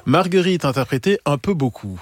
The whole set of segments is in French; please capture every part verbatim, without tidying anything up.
Marguerite interprétait un peu beaucoup.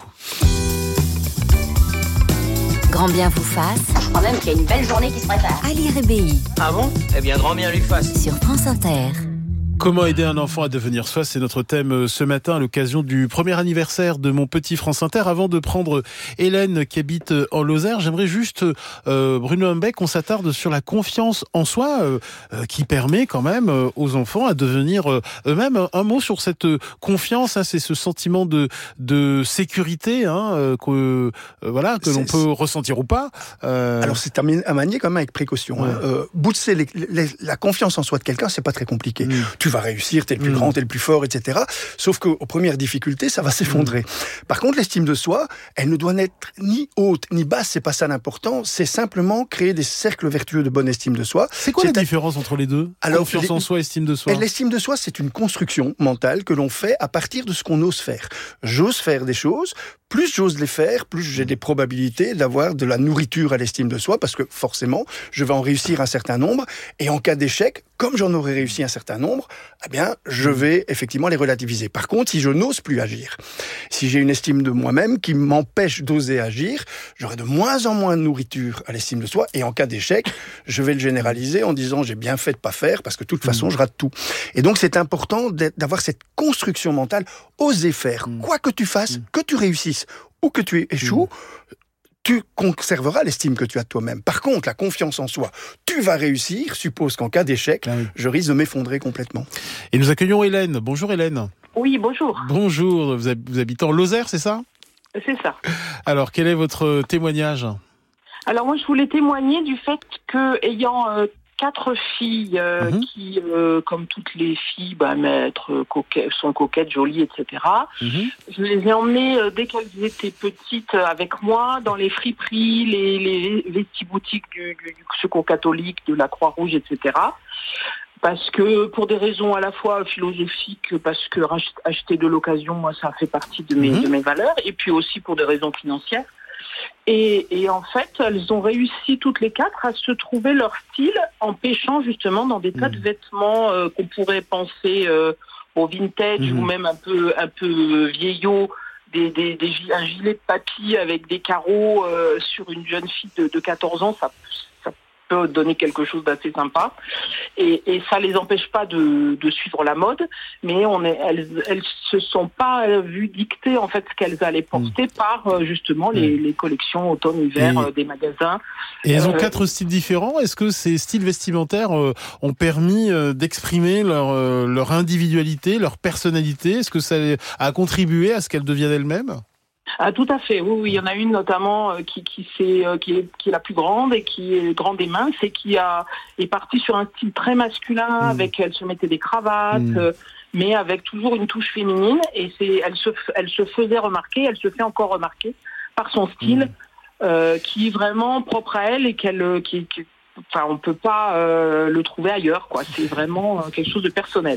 Grand bien vous fasse. Je crois même qu'il y a une belle journée qui se prépare. Ali Rébéi. Ah bon ? Eh bien, grand bien lui fasse. Sur France Inter. Comment aider un enfant à devenir soi ? C'est notre thème ce matin à l'occasion du premier anniversaire de mon petit France Inter. Avant de prendre Hélène qui habite en Lozère, j'aimerais juste, euh, Bruno Humbey, qu'on s'attarde sur la confiance en soi euh, euh, qui permet quand même euh, aux enfants à devenir euh, eux-mêmes. Un mot sur cette confiance, hein, c'est ce sentiment de, de sécurité hein, euh, que, euh, voilà, que c'est, l'on peut ressentir ou pas. Euh... Alors c'est à manier quand même avec précaution. Ouais. Hein. Euh, bootser les, les, la confiance en soi de quelqu'un, c'est pas très compliqué. Mmh. Tu vas réussir, t'es le plus mmh. grand, t'es le plus fort, et cetera. Sauf qu'aux premières difficultés, ça va s'effondrer. Mmh. Par contre, l'estime de soi, elle ne doit n'être ni haute ni basse, c'est pas ça l'important, c'est simplement créer des cercles vertueux de bonne estime de soi. C'est quoi c'est la un... différence entre les deux ? Alors, confiance les... en soi, estime de soi. Et l'estime de soi, c'est une construction mentale que l'on fait à partir de ce qu'on ose faire. J'ose faire des choses, plus j'ose les faire, plus j'ai des probabilités d'avoir de la nourriture à l'estime de soi, parce que forcément, je vais en réussir un certain nombre, et en cas d'échec, comme j'en aurais réussi un certain nombre, eh bien, je vais effectivement les relativiser. Par contre, si je n'ose plus agir, si j'ai une estime de moi-même qui m'empêche d'oser agir, j'aurai de moins en moins de nourriture à l'estime de soi, et en cas d'échec, je vais le généraliser en disant j'ai bien fait de pas faire, parce que de toute façon, je rate tout. Et donc, c'est important d'avoir cette construction mentale, oser faire, quoi que tu fasses, que tu réussisses, ou que tu échoues, mmh. tu conserveras l'estime que tu as de toi-même. Par contre, la confiance en soi, tu vas réussir, suppose qu'en cas d'échec, ah oui. je risque de m'effondrer complètement. Et nous accueillons Hélène. Bonjour Hélène. Oui, bonjour. Bonjour, vous, hab- vous habitez en Lozère, c'est ça ? C'est ça. Alors, quel est votre témoignage ? Alors moi, je voulais témoigner du fait que, ayant euh, quatre filles euh, mmh. qui, euh, comme toutes les filles, bah, être coquettes, sont coquettes, jolies, et cetera. Mmh. Je les ai emmenées euh, dès qu'elles étaient petites euh, avec moi dans les friperies, les, les, les petits boutiques du, du, du Secours catholique, de la Croix-Rouge, et cetera. Parce que pour des raisons à la fois philosophiques, parce que acheter de l'occasion, moi, ça fait partie de mes, mmh. de mes valeurs, et puis aussi pour des raisons financières. Et, et en fait, elles ont réussi toutes les quatre à se trouver leur style en pêchant justement dans des tas mmh. de vêtements euh, qu'on pourrait penser euh, au vintage mmh. ou même un peu un peu vieillot, des, des, des un gilet de papy avec des carreaux euh, sur une jeune fille de, de quatorze ans, ça, ça peut donner quelque chose d'assez sympa. Et, et ça les empêche pas de, de suivre la mode, mais on est, elles, elles se sont pas vues dicter en fait ce qu'elles allaient porter mmh. par justement mmh. les, les collections automne-hiver et, euh, des magasins. Et elles ont euh, quatre styles différents. Est-ce que ces styles vestimentaires euh, ont permis euh, d'exprimer leur euh, leur individualité, leur personnalité ? Est-ce que ça a contribué à ce qu'elles deviennent elles-mêmes ? Ah, tout à fait, oui, oui. Il y en a une notamment euh, qui, qui, c'est, euh, qui, est, qui est la plus grande et qui est grande et mince et qui a, est partie sur un style très masculin, mmh. avec, elle se mettait des cravates, mmh. euh, mais avec toujours une touche féminine, et c'est, elle se, elle se faisait remarquer, elle se fait encore remarquer par son style, mmh. euh, qui est vraiment propre à elle et qu'elle, qui, qui enfin, on peut pas euh, le trouver ailleurs, quoi. C'est vraiment euh, quelque chose de personnel.